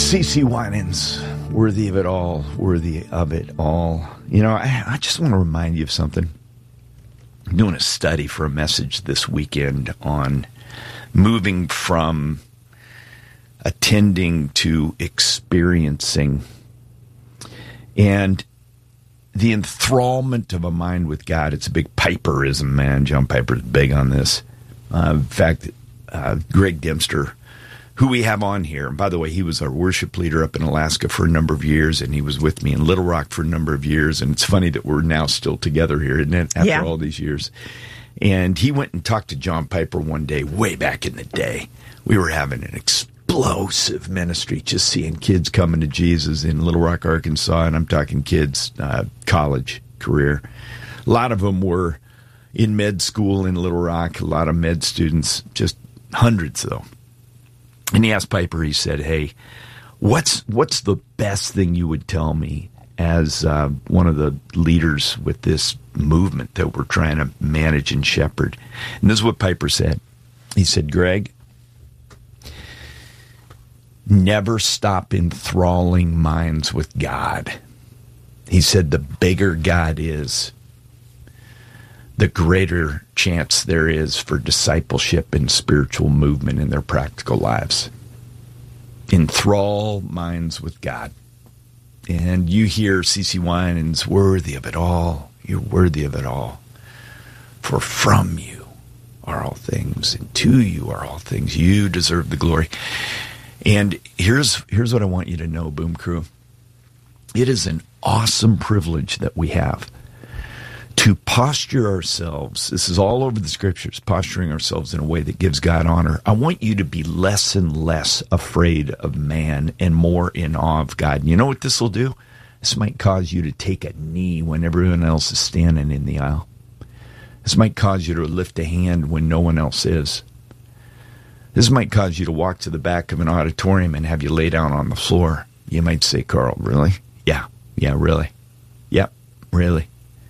CeCe Winans, worthy of it all, worthy of it all. You know, I just want to remind you of something. I'm doing a study for a message this weekend on moving from attending to experiencing. And the enthrallment of a mind with God, it's a big Piperism, man. John Piper's big on this. In fact, Greg Dempster, who we have on here, and by the way, he was our worship leader up in Alaska for a number of years, and he was with me in Little Rock for a number of years, and it's funny that we're now still together here, isn't it, after all these years? And he went and talked to John Piper one day, way back in the day. We were having an explosive ministry, just seeing kids coming to Jesus in Little Rock, Arkansas, and I'm talking kids, college career. A lot of them were in med school in Little Rock, a lot of med students, just hundreds, though. And he asked Piper, he said, hey, what's the best thing you would tell me as one of the leaders with this movement that we're trying to manage and shepherd? And this is what Piper said. He said, Greg, never stop enthralling minds with God. He said the bigger God is, the greater chance there is for discipleship and spiritual movement in their practical lives. Enthrall minds with God. And you hear CeCe Winans, worthy of it all. You're worthy of it all. For from you are all things, and to you are all things. You deserve the glory. And here's what I want you to know, Boom Crew. It is an awesome privilege that we have to posture ourselves. This is all over the scriptures, posturing ourselves in a way that gives God honor. I want you to be less and less afraid of man and more in awe of God. And you know what this will do? This might cause you to take a knee when everyone else is standing in the aisle. This might cause you to lift a hand when no one else is. This might cause you to walk to the back of an auditorium and have you lay down on the floor. You might say, Carl, really? Yeah, really. Yep, really.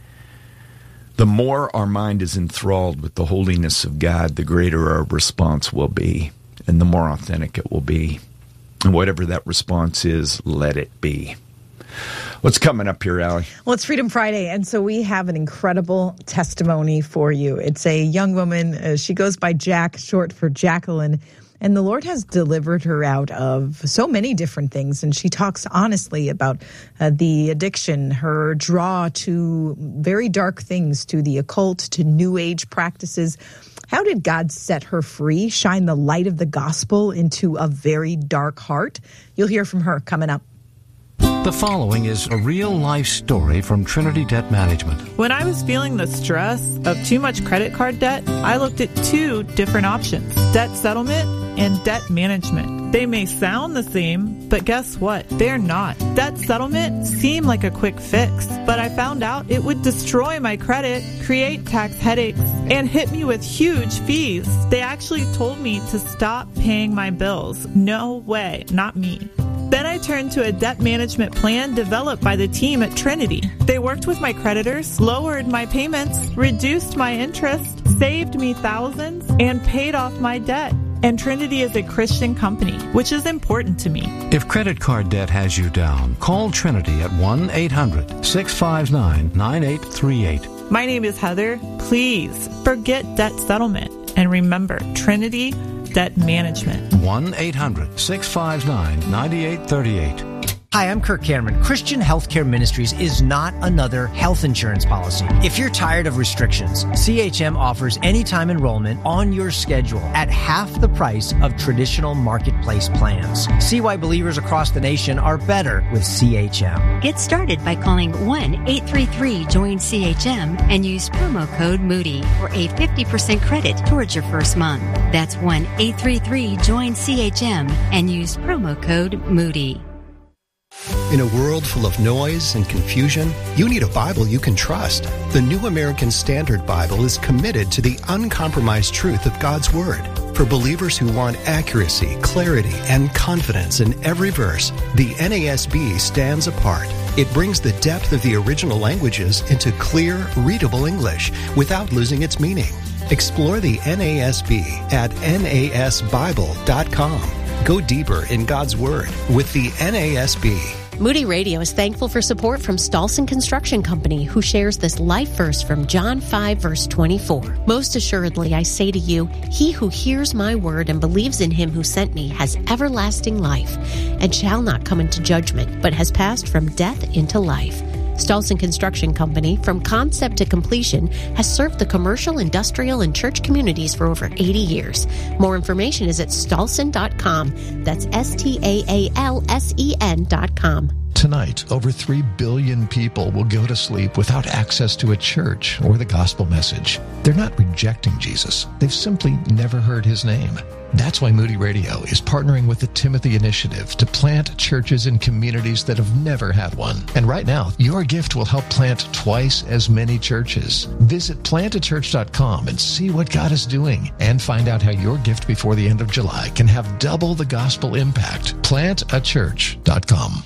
The more our mind is enthralled with the holiness of God, the greater our response will be, and the more authentic it will be. And whatever that response is, let it be. What's coming up here, Allie? Well, it's Freedom Friday, and so we have an incredible testimony for you. It's a young woman. She goes by Jack, short for Jacqueline. And the Lord has delivered her out of so many different things. And she talks honestly about the addiction, her draw to very dark things, to the occult, to New Age practices. How did God set her free, shine the light of the gospel into a very dark heart? You'll hear from her coming up. The following is a real-life story from Trinity Debt Management. When I was feeling the stress of too much credit card debt, I looked at two different options: debt settlement and debt management. They may sound the same, but guess what? They're not. Debt settlement seemed like a quick fix, but I found out it would destroy my credit, create tax headaches, and hit me with huge fees. They actually told me to stop paying my bills. No way, not me. Then I turned to a debt management plan developed by the team at Trinity. They worked with my creditors, lowered my payments, reduced my interest, saved me thousands, and paid off my debt. And Trinity is a Christian company, which is important to me. If credit card debt has you down, call Trinity at 1-800-659-9838. My name is Heather. Please forget debt settlement. And remember, Trinity Debt Management. 1-800-659-9838. Hi, I'm Kirk Cameron. Christian Healthcare Ministries is not another health insurance policy. If you're tired of restrictions, CHM offers anytime enrollment on your schedule at half the price of traditional marketplace plans. See why believers across the nation are better with CHM. Get started by calling 1-833-JOIN-CHM and use promo code Moody for a 50% credit towards your first month. That's 1-833-JOIN-CHM and use promo code Moody. In a world full of noise and confusion, you need a Bible you can trust. The New American Standard Bible is committed to the uncompromised truth of God's Word. For believers who want accuracy, clarity, and confidence in every verse, the NASB stands apart. It brings the depth of the original languages into clear, readable English without losing its meaning. Explore the NASB at nasbible.com. Go deeper in God's Word with the NASB. Moody Radio is thankful for support from Stolson Construction Company, who shares this life verse from John 5, verse 24. Most assuredly, I say to you, he who hears my word and believes in him who sent me has everlasting life and shall not come into judgment, but has passed from death into life. Stolson Construction Company, from concept to completion, has served the commercial, industrial, and church communities for over 80 years. More information is at stolson.com. That's STAALSEN.com. Tonight, over 3 billion people will go to sleep without access to a church or the gospel message. They're not rejecting Jesus. They've simply never heard his name. That's why Moody Radio is partnering with the Timothy Initiative to plant churches in communities that have never had one. And right now, your gift will help plant twice as many churches. Visit plantachurch.com and see what God is doing, and find out how your gift before the end of July can have double the gospel impact. Plantachurch.com.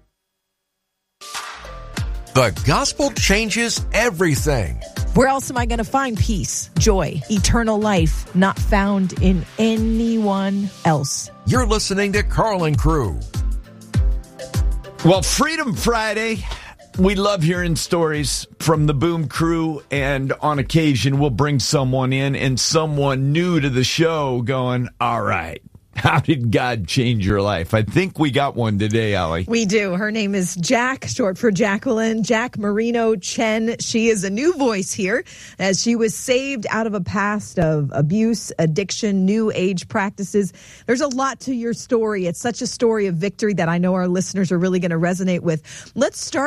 The gospel changes everything. Where else am I going to find peace, joy, eternal life, not found in anyone else? You're listening to Carlin Crew. Well, Freedom Friday, we love hearing stories from the Boom Crew, and on occasion we'll bring someone in and someone new to the show going, all right, how did God change your life? I think we got one today, Allie. We do. Her name is Jack, short for Jacqueline, Jack Marino Chen. She is a new voice here as she was saved out of a past of abuse, addiction, new age practices. There's a lot to your story. It's such a story of victory that I know our listeners are really going to resonate with. Let's start